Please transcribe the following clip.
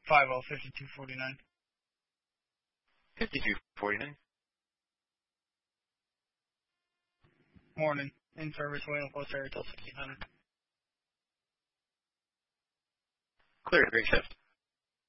5249. 5249. Morning. In service, waiting for area till 1600. Clear, great shift.